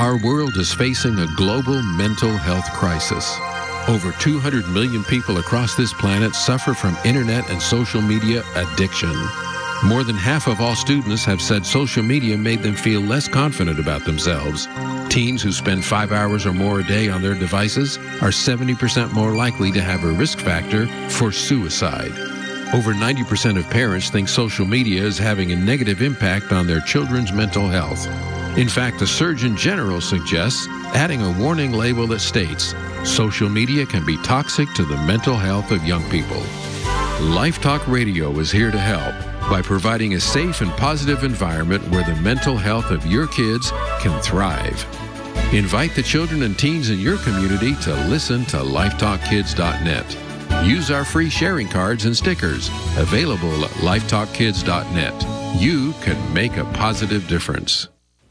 Our world is facing a global mental health crisis. Over 200 million people across this planet suffer from internet and social media addiction. More than half of all students have said social media made them feel less confident about themselves. Teens who spend 5 hours or more a day on their devices are 70% more likely to have a risk factor for suicide. Over 90% of parents think social media is having a negative impact on their children's mental health. In fact, the Surgeon General suggests adding a warning label that states, social media can be toxic to the mental health of young people. Life Talk Radio is here to help by providing a safe and positive environment where the mental health of your kids can thrive. Invite the children and teens in your community to listen to lifetalkkids.net. Use our free sharing cards and stickers available at lifetalkkids.net. You can make a positive difference.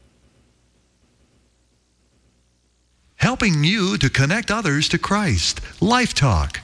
Helping you to connect others to Christ. Life Talk.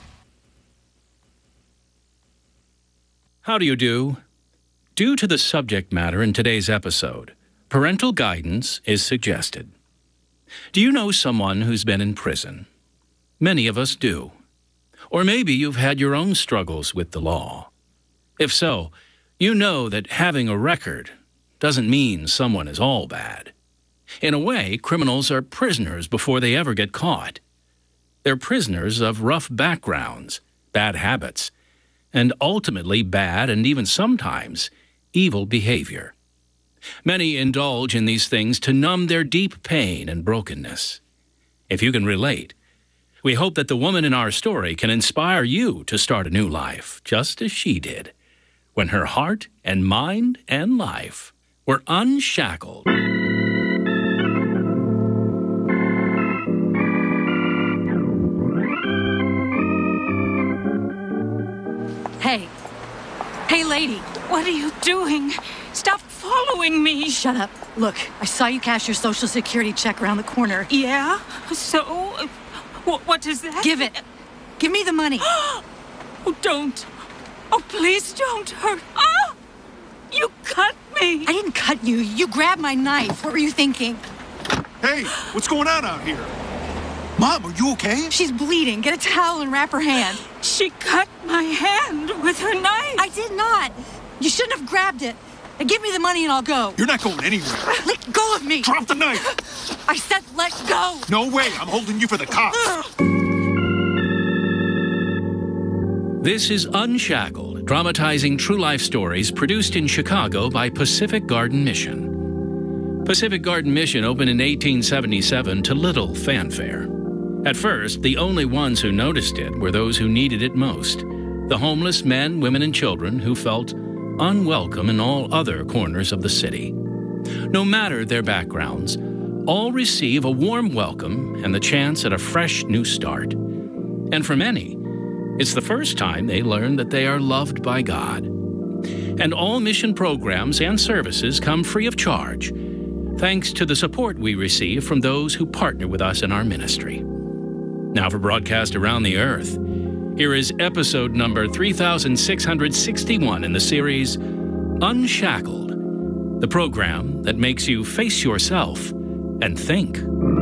How do you do? Due to the subject matter in today's episode, parental guidance is suggested. Do you know someone who's been in prison? Many of us do. Or maybe you've had your own struggles with the law. If so, you know that having a record doesn't mean someone is all bad. In a way, criminals are prisoners before they ever get caught. They're prisoners of rough backgrounds, bad habits, and ultimately bad and even sometimes evil behavior. Many indulge in these things to numb their deep pain and brokenness. If you can relate, we hope that the woman in our story can inspire you to start a new life, just as she did, when her heart and mind and life were unshackled. Hey, lady, what are you doing? Stop following me. Shut up. Look, I saw you cash your Social Security check around the corner. Yeah? So, what is that? Give it. Give me the money. Oh, don't. Oh, please don't hurt. Oh! You cut me. I didn't cut you. You grabbed my knife. What were you thinking? Hey, what's going on out here? Mom, are you okay? She's bleeding. Get a towel and wrap her hand. She cut my hand with her knife. I did not. You shouldn't have grabbed it. Now give me the money and I'll go. You're not going anywhere. Let go of me. Drop the knife. I said let go. No way. I'm holding you for the cops. This is Unshackled, dramatizing true life stories produced in Chicago by Pacific Garden Mission. Pacific Garden Mission opened in 1877 to little fanfare. At first, the only ones who noticed it were those who needed it most, the homeless men, women, and children who felt unwelcome in all other corners of the city. No matter their backgrounds, all receive a warm welcome and the chance at a fresh new start. And for many, it's the first time they learn that they are loved by God. And all mission programs and services come free of charge, thanks to the support we receive from those who partner with us in our ministry. Now for broadcast around the earth, here is episode number 3661 in the series Unshackled, the program that makes you face yourself and think.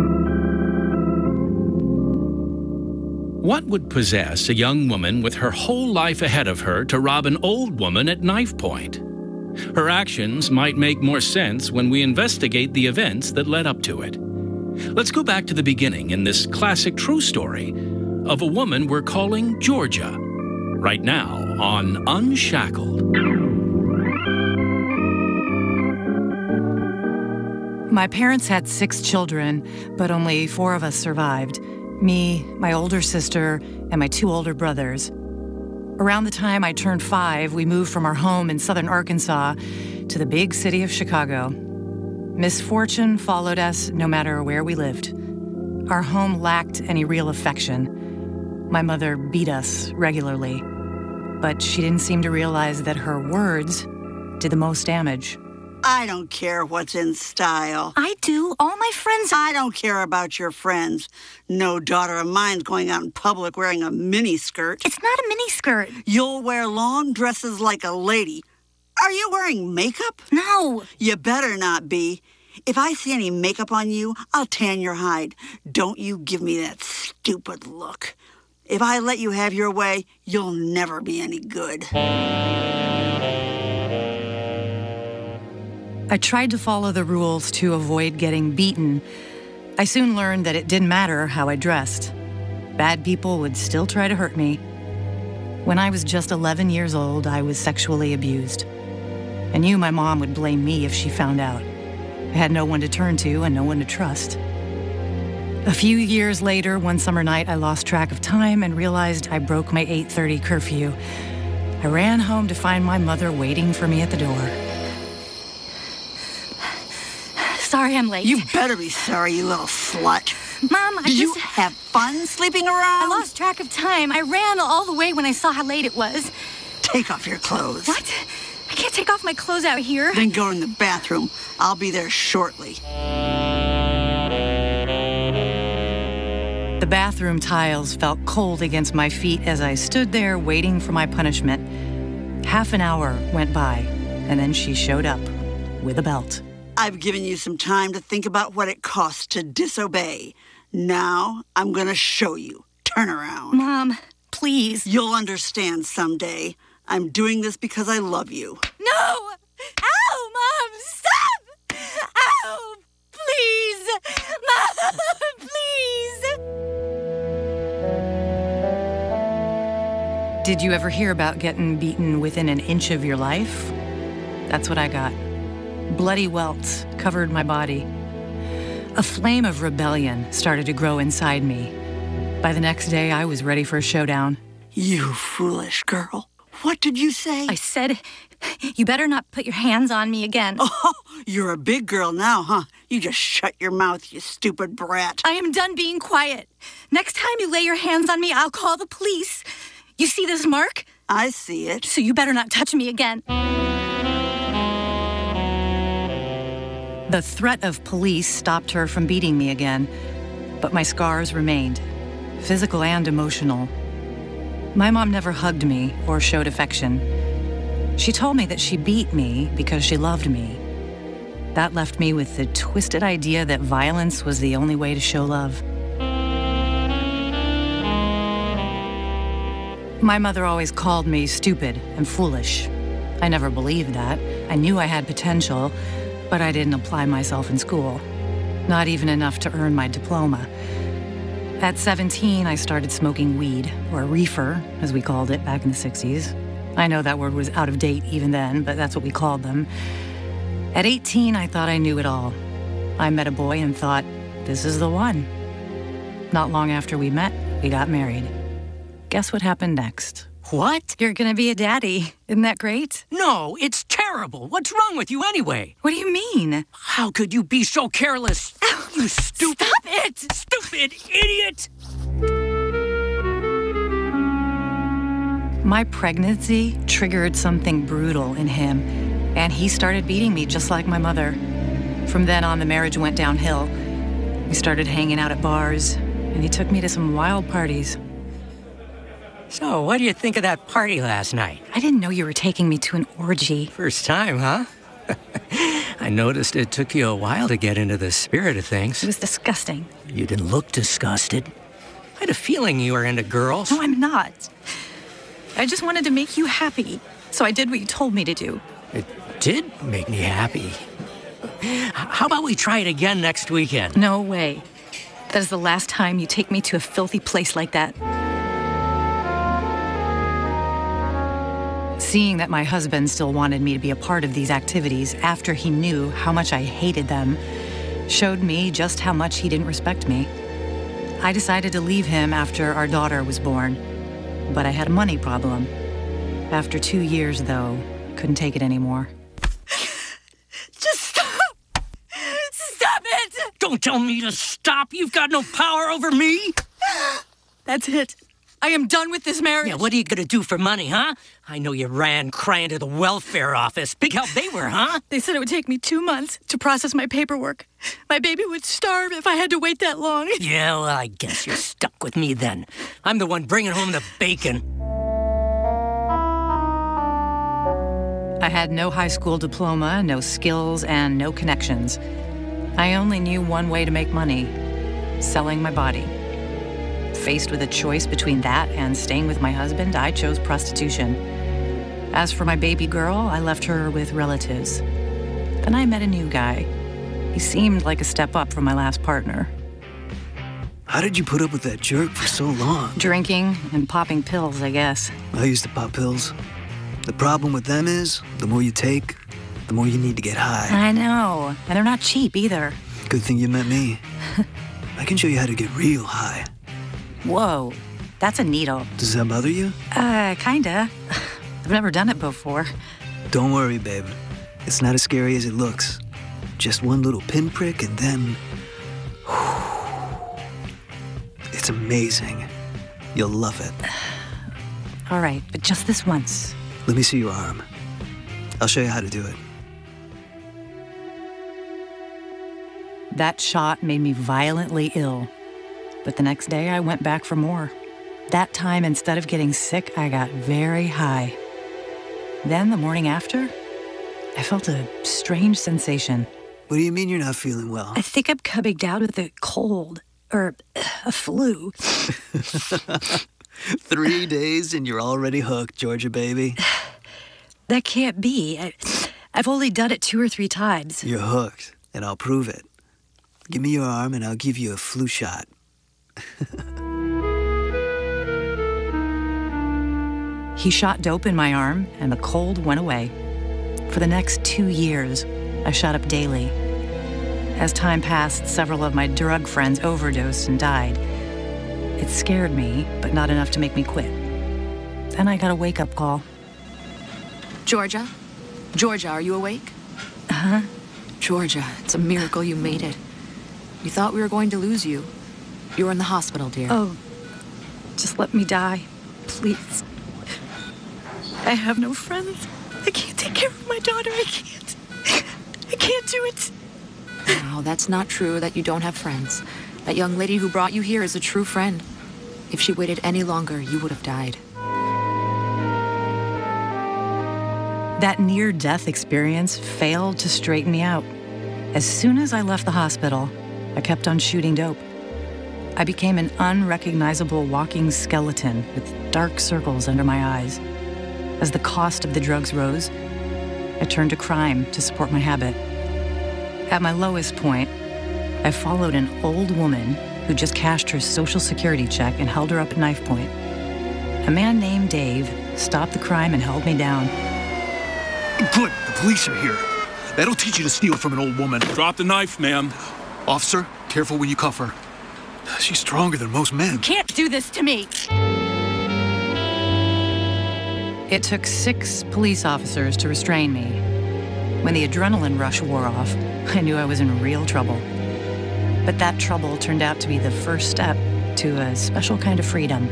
What would possess a young woman with her whole life ahead of her to rob an old woman at knife point? Her actions might make more sense when we investigate the events that led up to it. Let's go back to the beginning in this classic true story of a woman we're calling Georgia, right now on Unshackled. My parents had 6 children, but only 4 of us survived. Me, my older sister, and my 2 older brothers. Around the time I turned 5, we moved from our home in southern Arkansas to the big city of Chicago. Misfortune followed us no matter where we lived. Our home lacked any real affection. My mother beat us regularly, but she didn't seem to realize that her words did the most damage. I don't care what's in style. I do. All my friends... I don't care about your friends. No daughter of mine's going out in public wearing a miniskirt. It's not a miniskirt. You'll wear long dresses like a lady. Are you wearing makeup? No. You better not be. If I see any makeup on you, I'll tan your hide. Don't you give me that stupid look. If I let you have your way, you'll never be any good. I tried to follow the rules to avoid getting beaten. I soon learned that it didn't matter how I dressed. Bad people would still try to hurt me. When I was just 11 years old, I was sexually abused. I knew my mom would blame me if she found out. I had no one to turn to and no one to trust. A few years later, one summer night, I lost track of time and realized I broke my 8:30 curfew. I ran home to find my mother waiting for me at the door. Sorry I'm late. You better be sorry, you little slut. Mom, Did you have fun sleeping around? I lost track of time. I ran all the way when I saw how late it was. Take off your clothes. What? I can't take off my clothes out here. Then go in the bathroom. I'll be there shortly. The bathroom tiles felt cold against my feet as I stood there waiting for my punishment. Half an hour went by, and then she showed up with a belt. I've given you some time to think about what it costs to disobey. Now, I'm going to show you. Turn around. Mom, please. You'll understand someday. I'm doing this because I love you. No! Ow, Mom! Stop! Ow! Please! Mom, please! Did you ever hear about getting beaten within an inch of your life? That's what I got. Bloody welts covered my body. A flame of rebellion started to grow inside me. By the next day, I was ready for a showdown. You foolish girl. What did you say? I said, you better not put your hands on me again. Oh, you're a big girl now, huh? You just shut your mouth, you stupid brat. I am done being quiet. Next time you lay your hands on me, I'll call the police. You see this mark? I see it. So you better not touch me again. The threat of police stopped her from beating me again, but my scars remained, physical and emotional. My mom never hugged me or showed affection. She told me that she beat me because she loved me. That left me with the twisted idea that violence was the only way to show love. My mother always called me stupid and foolish. I never believed that. I knew I had potential, but I didn't apply myself in school. Not even enough to earn my diploma. At 17, I started smoking weed, or reefer, as we called it back in the 60s. I know that word was out of date even then, but that's what we called them. At 18, I thought I knew it all. I met a boy and thought, this is the one. Not long after we met, we got married. Guess what happened next? What? You're gonna be a daddy. Isn't that great? No, it's terrible. What's wrong with you anyway? What do you mean? How could you be so careless? Ow, you stupid... Stop it! Stupid idiot! My pregnancy triggered something brutal in him, and he started beating me just like my mother. From then on, the marriage went downhill. We started hanging out at bars, and he took me to some wild parties. So, what do you think of that party last night? I didn't know you were taking me to an orgy. First time, huh? I noticed it took you a while to get into the spirit of things. It was disgusting. You didn't look disgusted. I had a feeling you were into girls. No, I'm not. I just wanted to make you happy, so I did what you told me to do. It did make me happy. How about we try it again next weekend? No way. That is the last time you take me to a filthy place like that. Seeing that my husband still wanted me to be a part of these activities after he knew how much I hated them showed me just how much he didn't respect me. I decided to leave him after our daughter was born, but I had a money problem. After 2 years, though, couldn't take it anymore. Just stop! Stop it! Don't tell me to stop! You've got no power over me! That's it. I am done with this marriage. Yeah, what are you gonna do for money, huh? I know you ran crying to the welfare office. Big help they were, huh? They said it would take me 2 months to process my paperwork. My baby would starve if I had to wait that long. Yeah, well, I guess you're stuck with me then. I'm the one bringing home the bacon. I had no high school diploma, no skills, and no connections. I only knew one way to make money: selling my body. Faced with a choice between that and staying with my husband, I chose prostitution. As for my baby girl, I left her with relatives. Then I met a new guy. He seemed like a step up from my last partner. How did you put up with that jerk for so long? Drinking and popping pills, I guess. I used to pop pills. The problem with them is, the more you take, the more you need to get high. I know, and they're not cheap either. Good thing you met me. I can show you how to get real high. Whoa, that's a needle. Does that bother you? Kinda. I've never done it before. Don't worry, babe. It's not as scary as it looks. Just one little pinprick and then... It's amazing. You'll love it. All right, but just this once. Let me see your arm. I'll show you how to do it. That shot made me violently ill. But the next day, I went back for more. That time, instead of getting sick, I got very high. Then, the morning after, I felt a strange sensation. What do you mean you're not feeling well? I think I'm coming down with a cold. Or a flu. 3 days and you're already hooked, Georgia baby. That can't be. I've only done it 2 or 3 times. You're hooked, and I'll prove it. Give me your arm and I'll give you a flu shot. He shot dope in my arm, and the cold went away. For the next 2 years, I shot up daily. As time passed, several of my drug friends overdosed and died. It scared me, but not enough to make me quit. Then I got a wake-up call. Georgia? Georgia, are you awake? Uh-huh. Georgia, it's a miracle you made it. We thought we were going to lose you. You were in the hospital, dear. Oh, just let me die, please. I have no friends. I can't take care of my daughter. I can't do it. No, that's not true that you don't have friends. That young lady who brought you here is a true friend. If she waited any longer, you would have died. That near-death experience failed to straighten me out. As soon as I left the hospital, I kept on shooting dope. I became an unrecognizable walking skeleton with dark circles under my eyes. As the cost of the drugs rose, I turned to crime to support my habit. At my lowest point, I followed an old woman who just cashed her Social Security check and held her up at knife point. A man named Dave stopped the crime and held me down. Good, the police are here. That'll teach you to steal from an old woman. Drop the knife, ma'am. Officer, careful when you cuff her. She's stronger than most men. You can't do this to me. It took 6 police officers to restrain me. When the adrenaline rush wore off, I knew I was in real trouble. But that trouble turned out to be the first step to a special kind of freedom.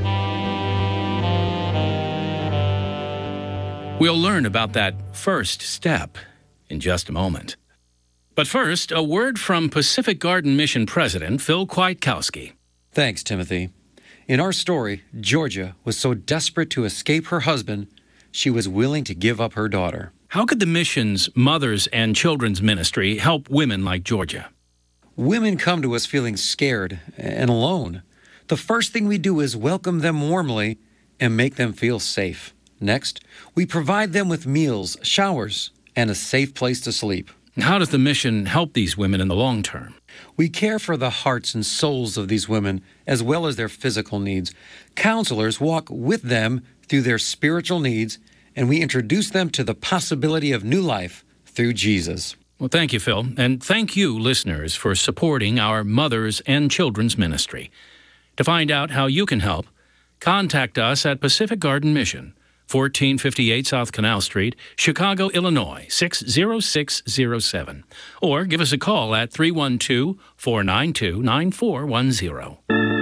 We'll learn about that first step in just a moment. But first, a word from Pacific Garden Mission President Phil Kwiatkowski. Thanks, Timothy. In our story, Georgia was so desperate to escape her husband, she was willing to give up her daughter. How could the mission's Mothers and Children's Ministry help women like Georgia? Women come to us feeling scared and alone. The first thing we do is welcome them warmly and make them feel safe. Next, we provide them with meals, showers, and a safe place to sleep. How does the mission help these women in the long term? We care for the hearts and souls of these women, as well as their physical needs. Counselors walk with them through their spiritual needs, and we introduce them to the possibility of new life through Jesus. Well, thank you, Phil, and thank you, listeners, for supporting our Mothers and Children's Ministry. To find out how you can help, contact us at Pacific Garden Mission, 1458 South Canal Street, Chicago, Illinois, 60607. Or give us a call at 312-492-9410.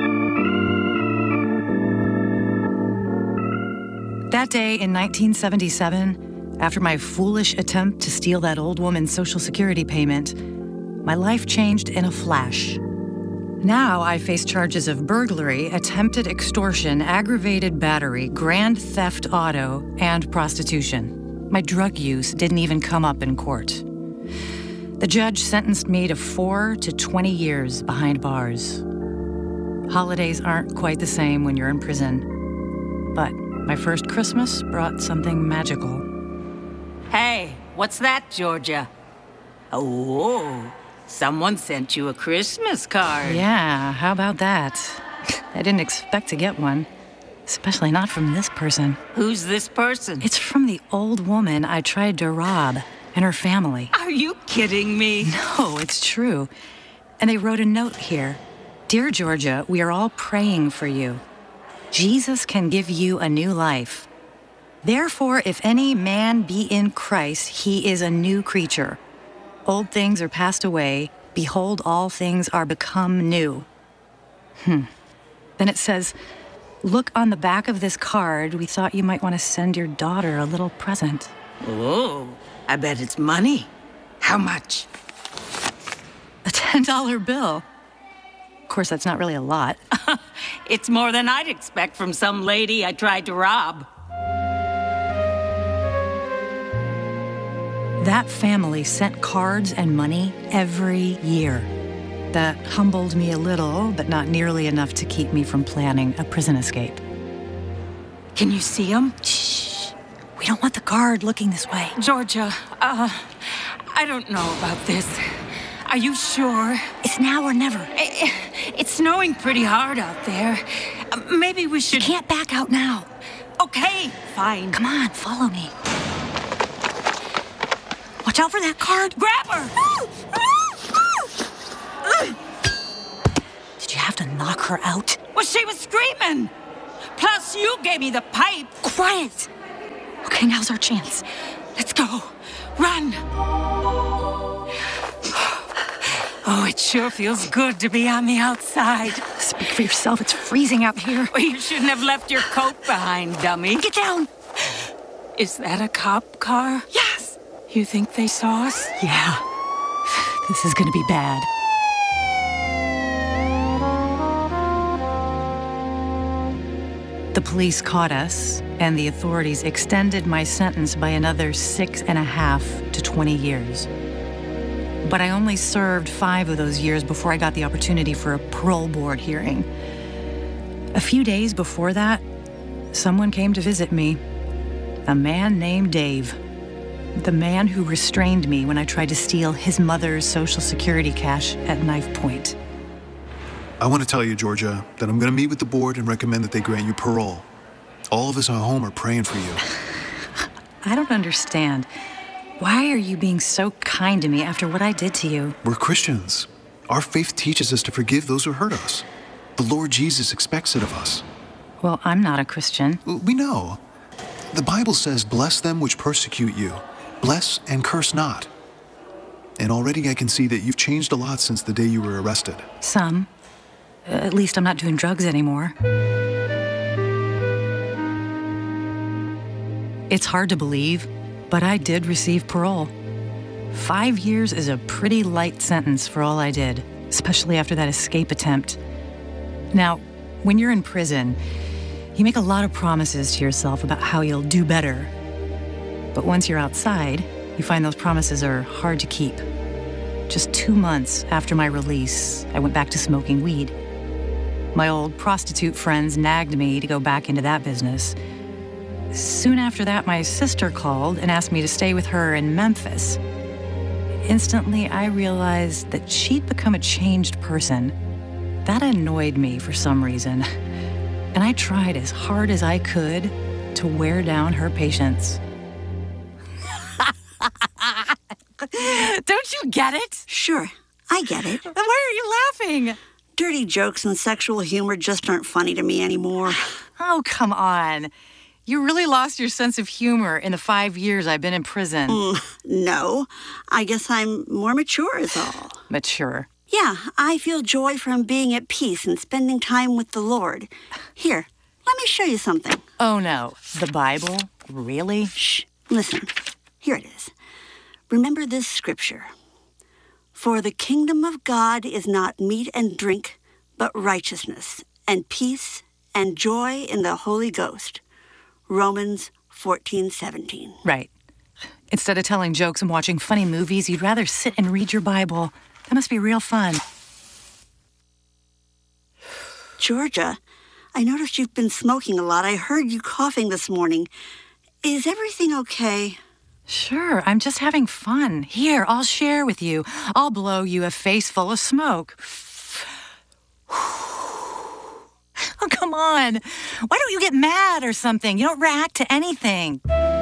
That day in 1977, after my foolish attempt to steal that old woman's Social Security payment, my life changed in a flash. Now I face charges of burglary, attempted extortion, aggravated battery, grand theft auto, and prostitution. My drug use didn't even come up in court. The judge sentenced me to 4 to 20 years behind bars. Holidays aren't quite the same when you're in prison, but my first Christmas brought something magical. Hey, what's that, Georgia? Oh, someone sent you a Christmas card. Yeah, how about that? I didn't expect to get one, especially not from this person. Who's this person? It's from the old woman I tried to rob and her family. Are you kidding me? No, it's true. And they wrote a note here. Dear Georgia, we are all praying for you. Jesus can give you a new life. Therefore, if any man be in Christ, he is a new creature. Old things are passed away. Behold, all things are become new. Then it says, look on the back of this card. We thought you might want to send your daughter a little present. Oh, I bet it's money. How much? A $10 bill. Of course, that's not really a lot. It's more than I'd expect from some lady I tried to rob. That family sent cards and money every year. That humbled me a little, but not nearly enough to keep me from planning a prison escape. Can you see him? Shh. We don't want the guard looking this way. Georgia, I don't know about this. Are you sure? It's now or never. It's snowing pretty hard out there. Maybe we should... You can't back out now. Okay, fine. Come on, follow me. Watch out for that card. Grab her! Did you have to knock her out? Well, she was screaming. Plus, you gave me the pipe. Quiet. Okay, now's our chance. Let's go. Run. Oh, it sure feels good to be on the outside. Speak for yourself. It's freezing out here. Well, you shouldn't have left your coat behind, dummy. Get down. Is that a cop car? Yes. You think they saw us? Yeah. This is gonna be bad. The police caught us, and the authorities extended my sentence by another 6.5 to 20 years. But I only served 5 of those years before I got the opportunity for a parole board hearing. A few days before that, someone came to visit me. A man named Dave. The man who restrained me when I tried to steal his mother's Social Security cash at knife point. I want to tell you, Georgia, that I'm going to meet with the board and recommend that they grant you parole. All of us at home are praying for you. I don't understand. Why are you being so kind to me after what I did to you? We're Christians. Our faith teaches us to forgive those who hurt us. The Lord Jesus expects it of us. Well, I'm not a Christian. We know. The Bible says, bless them which persecute you. Bless and curse not. And already I can see that you've changed a lot since the day you were arrested. Some. At least I'm not doing drugs anymore. It's hard to believe, but I did receive parole. 5 years is a pretty light sentence for all I did, especially after that escape attempt. Now, when you're in prison, you make a lot of promises to yourself about how you'll do better. But once you're outside, you find those promises are hard to keep. Just 2 months after my release, I went back to smoking weed. My old prostitute friends nagged me to go back into that business. Soon after that, my sister called and asked me to stay with her in Memphis. Instantly, I realized that she'd become a changed person. That annoyed me for some reason, and I tried as hard as I could to wear down her patience. Don't you get it? Sure, I get it. Why are you laughing? Dirty jokes and sexual humor just aren't funny to me anymore. Oh, come on. You really lost your sense of humor in the 5 years I've been in prison. No, I guess I'm more mature is all. Mature? Yeah, I feel joy from being at peace and spending time with the Lord. Here, let me show you something. Oh, no. The Bible? Really? Shh, listen. Here it is. Remember this scripture. For the kingdom of God is not meat and drink, but righteousness and peace and joy in the Holy Ghost. Romans 14:17. Right. Instead of telling jokes and watching funny movies, you'd rather sit and read your Bible. That must be real fun. Georgia, I noticed you've been smoking a lot. I heard you coughing this morning. Is everything okay? Sure, I'm just having fun. Here, I'll share with you. I'll blow you a face full of smoke. Oh, come on. Why don't you get mad or something? You don't react to anything.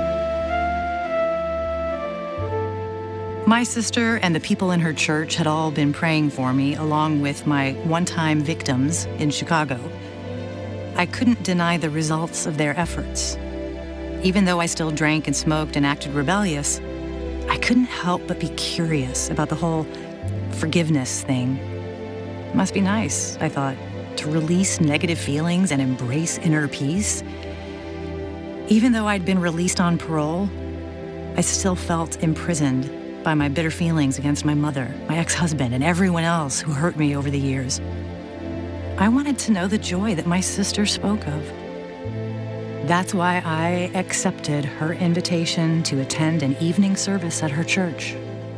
My sister and the people in her church had all been praying for me, along with my one-time victims in Chicago. I couldn't deny the results of their efforts. Even though I still drank and smoked and acted rebellious, I couldn't help but be curious about the whole forgiveness thing. It must be nice, I thought, to release negative feelings and embrace inner peace. Even though I'd been released on parole, I still felt imprisoned by my bitter feelings against my mother, my ex-husband, and everyone else who hurt me over the years. I wanted to know the joy that my sister spoke of. That's why I accepted her invitation to attend an evening service at her church.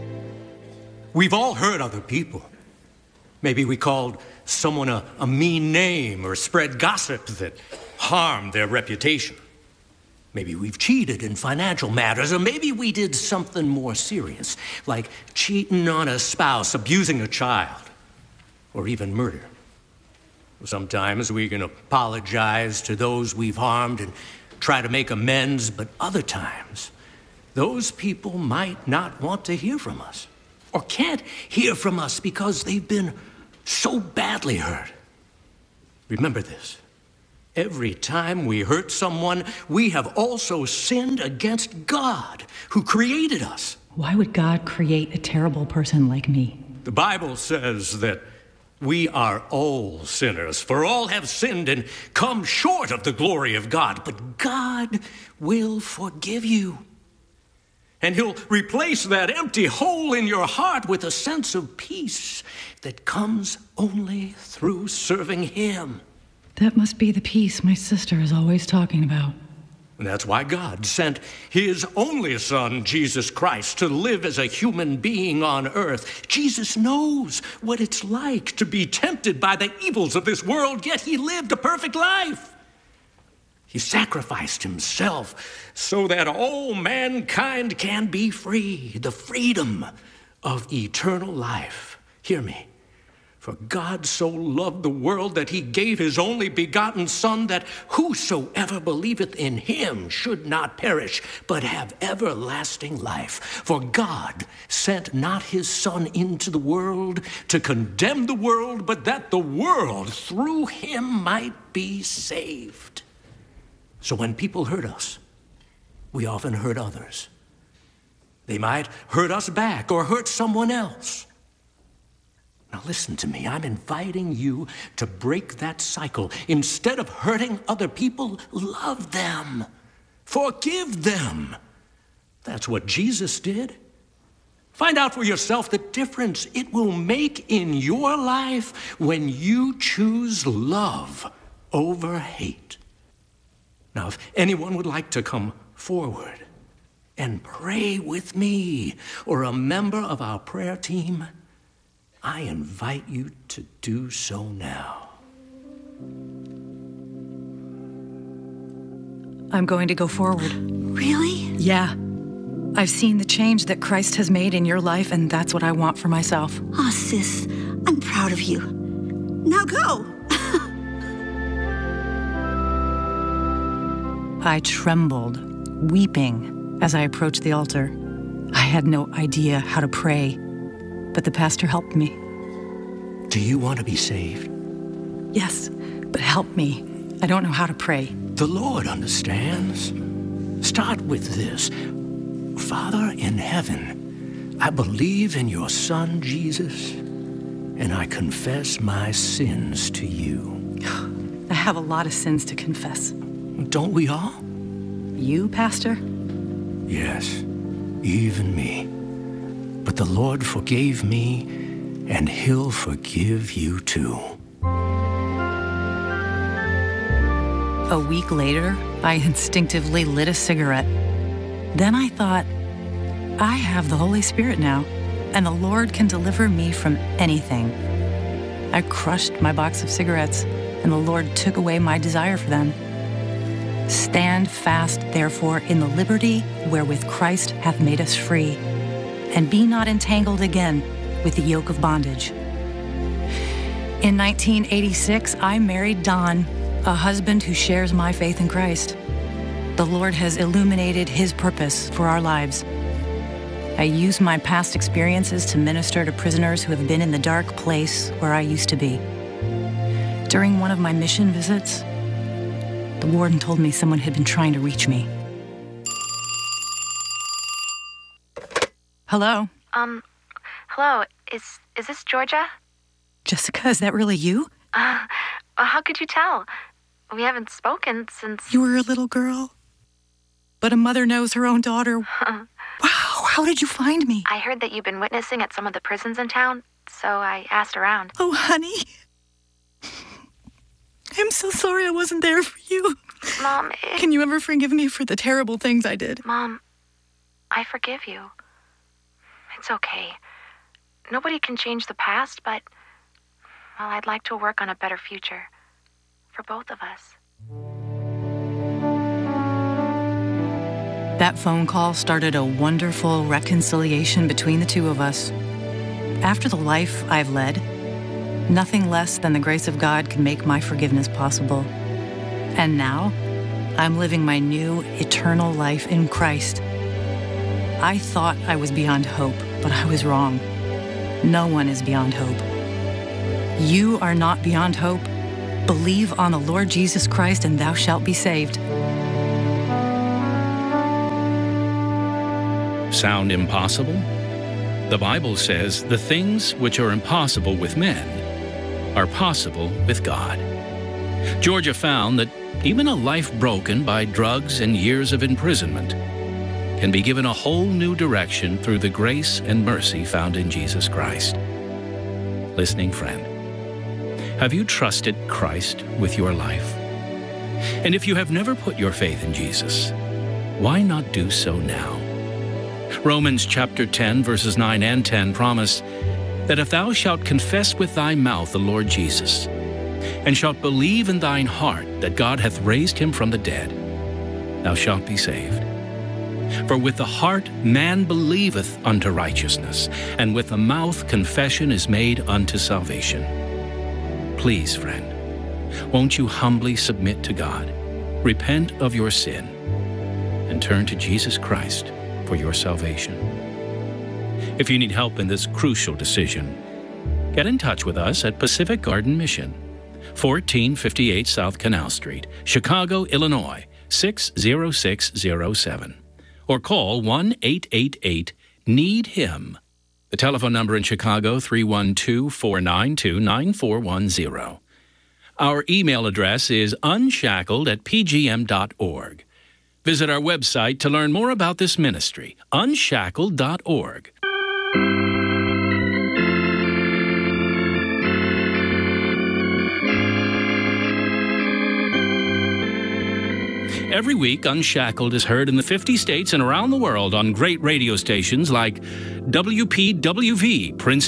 We've all hurt other people. Maybe we called someone a mean name or spread gossip that harmed their reputation. Maybe we've cheated in financial matters, or maybe we did something more serious, like cheating on a spouse, abusing a child, or even murder. Sometimes we can apologize to those we've harmed and try to make amends, but other times, those people might not want to hear from us, or can't hear from us because they've been so badly hurt. Remember this. Every time we hurt someone, we have also sinned against God, who created us. Why would God create a terrible person like me? The Bible says that we are all sinners, for all have sinned and come short of the glory of God. But God will forgive you. And He'll replace that empty hole in your heart with a sense of peace that comes only through serving Him. That must be the peace my sister is always talking about. And that's why God sent His only Son, Jesus Christ, to live as a human being on earth. Jesus knows what it's like to be tempted by the evils of this world, yet He lived a perfect life. He sacrificed Himself so that all mankind can be free, the freedom of eternal life. Hear me. For God so loved the world that He gave His only begotten Son, that whosoever believeth in Him should not perish, but have everlasting life. For God sent not His Son into the world to condemn the world, but that the world through Him might be saved. So when people hurt us, we often hurt others. They might hurt us back or hurt someone else. Now listen to me, I'm inviting you to break that cycle. Instead of hurting other people, love them. Forgive them. That's what Jesus did. Find out for yourself the difference it will make in your life when you choose love over hate. Now, if anyone would like to come forward and pray with me, or a member of our prayer team, I invite you to do so now. I'm going to go forward. Really? Yeah. I've seen the change that Christ has made in your life, and that's what I want for myself. Oh, sis, I'm proud of you. Now go. I trembled, weeping, as I approached the altar. I had no idea how to pray, but the pastor helped me. Do you want to be saved? Yes, but help me. I don't know how to pray. The Lord understands. Start with this. Father in heaven, I believe in your Son, Jesus, and I confess my sins to you. I have a lot of sins to confess. Don't we all? You, Pastor? Yes, even me. But the Lord forgave me, and He'll forgive you too. A week later, I instinctively lit a cigarette. Then I thought, I have the Holy Spirit now, and the Lord can deliver me from anything. I crushed my box of cigarettes, and the Lord took away my desire for them. Stand fast, therefore, in the liberty wherewith Christ hath made us free, and be not entangled again with the yoke of bondage. In 1986, I married Don, a husband who shares my faith in Christ. The Lord has illuminated His purpose for our lives. I use my past experiences to minister to prisoners who have been in the dark place where I used to be. During one of my mission visits, the warden told me someone had been trying to reach me. Hello? Hello, is this Georgia? Jessica, is that really you? How could you tell? We haven't spoken since... You were a little girl. But a mother knows her own daughter. Wow, how did you find me? I heard that you've been witnessing at some of the prisons in town, so I asked around. Oh, honey. I'm so sorry I wasn't there for you. Mom, Can you ever forgive me for the terrible things I did? Mom, I forgive you. It's okay. Nobody can change the past, but... well, I'd like to work on a better future. For both of us. That phone call started a wonderful reconciliation between the two of us. After the life I've led, nothing less than the grace of God can make my forgiveness possible. And now, I'm living my new eternal life in Christ. I thought I was beyond hope, but I was wrong. No one is beyond hope. You are not beyond hope. Believe on the Lord Jesus Christ, and thou shalt be saved. Sound impossible? The Bible says the things which are impossible with men are possible with God. Georgia found that even a life broken by drugs and years of imprisonment can be given a whole new direction through the grace and mercy found in Jesus Christ. Listening friend, have you trusted Christ with your life? And if you have never put your faith in Jesus, why not do so now? Romans chapter 10, verses 9 and 10 promise that if thou shalt confess with thy mouth the Lord Jesus, and shalt believe in thine heart that God hath raised him from the dead, thou shalt be saved. For with the heart man believeth unto righteousness, and with the mouth confession is made unto salvation. Please, friend, won't you humbly submit to God, repent of your sin, and turn to Jesus Christ for your salvation? If you need help in this crucial decision, get in touch with us at Pacific Garden Mission, 1458 South Canal Street, Chicago, Illinois, 60607. Or call 1-888-NEED-HIM. The telephone number in Chicago, 312-492-9410. Our email address is unshackled@pgm.org. Visit our website to learn more about this ministry, unshackled.org. Every week, Unshackled is heard in the 50 states and around the world on great radio stations like WPWV, Princeton,